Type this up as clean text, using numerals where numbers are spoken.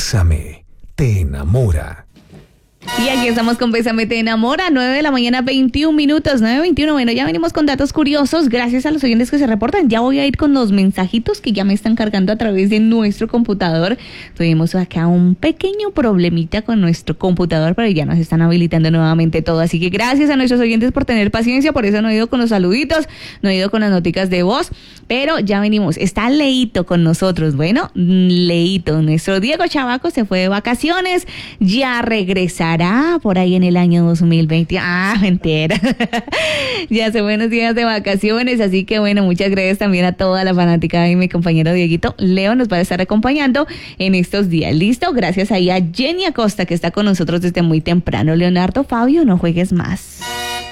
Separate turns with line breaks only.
Bésame, te enamora.
Y aquí estamos con Bésame Te Enamora, 9 de la mañana, 21 minutos, 9:21. Bueno, ya venimos con datos curiosos, gracias a los oyentes que se reportan. Ya voy a ir con los mensajitos que ya me están cargando a través de nuestro computador. Tuvimos acá un pequeño problemita con nuestro computador, pero ya nos están habilitando nuevamente todo. Así que gracias a nuestros oyentes por tener paciencia, por eso no he ido con los saluditos, no he ido con las noticas de voz, pero ya venimos. Está Leito con nosotros. Bueno, Leito, nuestro Diego Chavaco se fue de vacaciones, ya regresará por ahí en el año 2020. Mentira. Ya hace buenos días de vacaciones, así que bueno, muchas gracias también a toda la fanática y mi compañero Dieguito. Leo nos va a estar acompañando en estos días. ¿Listo? Gracias ahí a Jenny Acosta que está con nosotros desde muy temprano. Leonardo, Fabio, no juegues más.